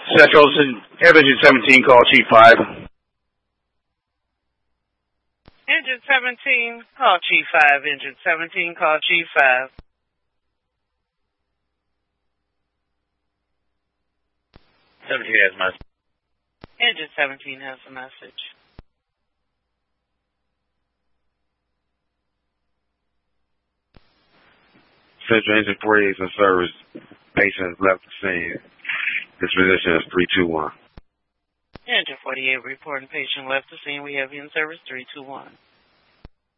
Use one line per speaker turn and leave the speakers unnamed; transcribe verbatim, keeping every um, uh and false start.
Central, Engine seventeen, call Chief five.
Engine seventeen, call Chief five. Engine seventeen, call Chief five.
seventeen has a message.
Engine seventeen has a message.
Central Engine forty-eight is in service. Patient has left the scene. Disposition is three two one.
Engine forty-eight reporting patient left the scene. We have you in service three two one.